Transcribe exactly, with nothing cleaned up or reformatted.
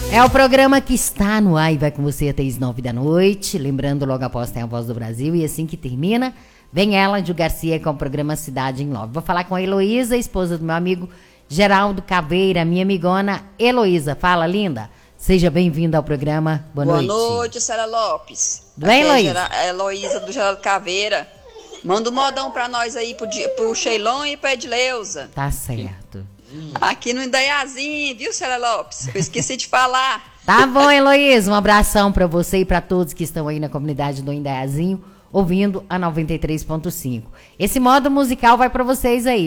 É o programa que está no ar e vai com você até as nove da noite. Lembrando, logo após tem a Voz do Brasil. E assim que termina, vem ela, Ju Garcia, com o programa Cidade em Love. Vou falar com a Heloísa, esposa do meu amigo Geraldo Caveira, minha amigona Heloísa. Fala, linda. Seja bem-vinda ao programa. Boa, Boa noite. Boa noite, Célia Lopes. Bem, Heloísa? É Heloísa do Geraldo Caveira. Manda um modão pra nós aí, pro, pro Sheilon e pra Edileuza. Tá certo. Aqui no Indaiazinho, viu, Célia Lopes? Eu esqueci de falar. Tá bom, Heloísa. Um abração pra você e pra todos que estão aí na comunidade do Indaiazinho, ouvindo a noventa e três ponto cinco. Esse modo musical vai pra vocês aí.